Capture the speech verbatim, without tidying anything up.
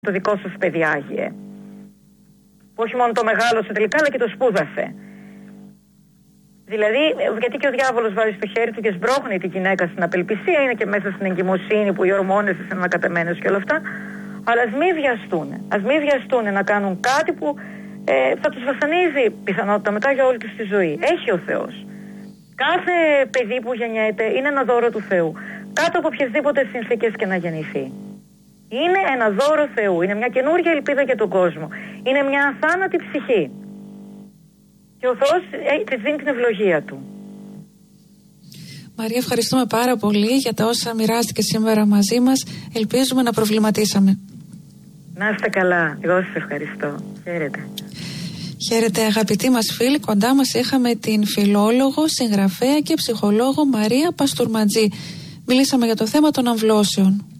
το δικό σας παιδί Άγιε. Όχι μόνο το μεγάλωσε τελικά, αλλά και το σπούδασε. Δηλαδή, γιατί και ο διάβολος βάζει στο χέρι του και σμπρώχνει τη γυναίκα στην απελπισία, είναι και μέσα στην εγκυμοσύνη που οι ορμόνες είναι ανακατεμένες και όλα αυτά. Αλλά ας μην βιαστούν. Ας μην βιαστούν να κάνουν κάτι που ε, θα τους βασανίζει πιθανότητα μετά για όλη τους τη ζωή. Έχει ο Θεός. Κάθε παιδί που γεννιέται είναι ένα δώρο του Θεού. Κάτω από οποιασδήποτε συνθήκες και να γεννηθεί. Είναι ένα δώρο Θεού. Είναι μια καινούργια ελπίδα για τον κόσμο. Είναι μια αθάνατη ψυχή. Και ο Θεός της δίνει την ευλογία του. Μαρία, ευχαριστούμε πάρα πολύ για τα όσα μοιράστηκε σήμερα μαζί μας. Ελπίζουμε να προβληματίσαμε. Να είστε καλά. Εγώ σας ευχαριστώ. Χαίρετε. Χαίρετε αγαπητοί μας φίλοι. Κοντά μας είχαμε την φιλόλογο, συγγραφέα και ψυχολόγο Μαρία Παστουρματζή. Μιλήσαμε για το θέμα των αμβλώσεων.